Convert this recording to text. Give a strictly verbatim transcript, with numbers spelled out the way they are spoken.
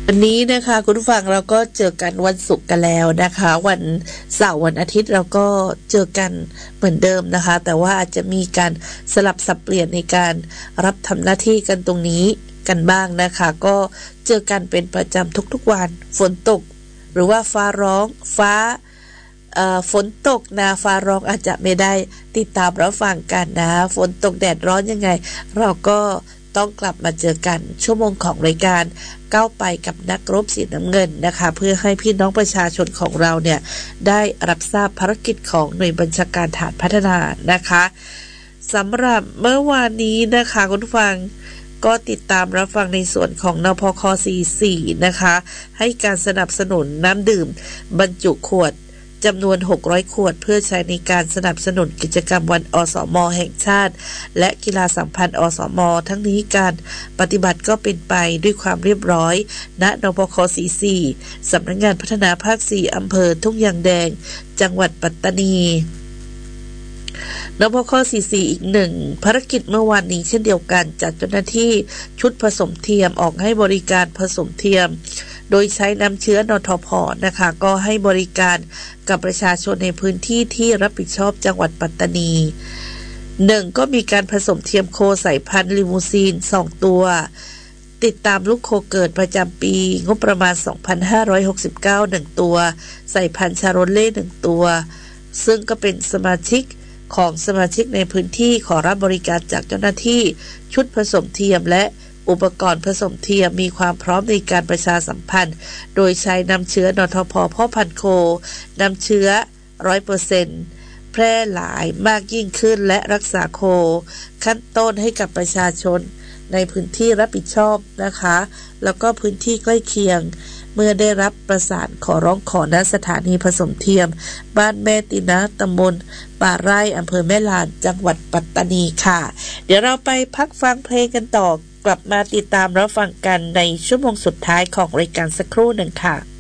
วันนี้นะคะคุณผู้ฟังเราก็เจอกันวันศุกร์กันแล้วนะคะวันเสาร์วันอาทิตย์เราก็เจอกันเหมือนเดิมนะคะแต่ว่าอาจจะมีการสลับสับเปลี่ยนในการรับทำหน้าที่กันตรงนี้กันบ้างนะคะก็เจอกันเป็นประจำทุกๆวันฝนตกหรือว่าฟ้าร้องฟ้าเอ่อฝนตกนะฟ้าร้องอาจจะไม่ได้ติดตามรับฟังกันนะฝนตกแดดร้อนยังไงเราก็ต้องกลับมาเจอกันชั่วโมงของรายการก้าวไปกับนักรบสีน้ำเงินนะคะเพื่อให้พี่น้องประชาชนของเราเนี่ยได้รับทราบภารกิจของหน่วยบัญชาการฐานพัฒนานะคะสำหรับเมื่อวานนี้นะคะคุณผู้ฟังก็ติดตามรับฟังในส่วนของนพค.สี่สิบสี่นะคะให้การสนับสนุนน้ำดื่มบรรจุขวดจำนวนหกร้อยขวดเพื่อใช้ในการสนับสนุนกิจกรรมวันอสม.แห่งชาติและกีฬาสัมพันธ์อสม.ทั้งนี้การปฏิบัติก็เป็นไปด้วยความเรียบร้อยณนพค.สี่สิบสี่สำนักงานพัฒนาภาคสี่อำเภอทุ่งยางแดงจังหวัดปัตตานีนพค.สี่สิบสี่อีกหนึ่งภารกิจเมื่อวานนี้เช่นเดียวกันจัดเจ้าหน้าที่ชุดผสมเทียมออกให้บริการผสมเทียมโดยใช้น้ำเชื้อนทพ.นะคะก็ให้บริการกับประชาชนในพื้นที่ที่รับผิดชอบจังหวัดปัตตานีหนึ่งก็มีการผสมเทียมโคสายพันธุ์ลิมูซีนสองตัวติดตามลูกโคเกิดประจำปีงบประมาณสองพันห้าร้อยหกสิบเก้า หนึ่งตัวสายพันธุ์ชาโรเล่หนึ่งตัวซึ่งก็เป็นสมาชิกของสมาชิกในพื้นที่ขอรับบริการจากเจ้าหน้าที่ชุดผสมเทียมและอุปกรณ์ผสมเทียมมีความพร้อมในการประชาสัมพันธ์โดยใช้น้ำเชื้อนทพ.พ่อพันธุ์โคน้ำเชื้อ ร้อยเปอร์เซ็นต์ แพร่หลายมากยิ่งขึ้นและรักษาโคขั้นต้นให้กับประชาชนในพื้นที่รับผิดชอบนะคะแล้วก็พื้นที่ใกล้เคียงเมื่อได้รับประสานขอร้องขอณสถานีผสมเทียมบ้านแม่ตินะตำบลป่าไร่อำเภอแม่ลานจังหวัดปัตตานีค่ะเดี๋ยวเราไปพักฟังเพลงกันต่อกลับมาติดตามรับฟังกันในชั่วโมงสุดท้ายของรายการสักครู่หนึ่งค่ะ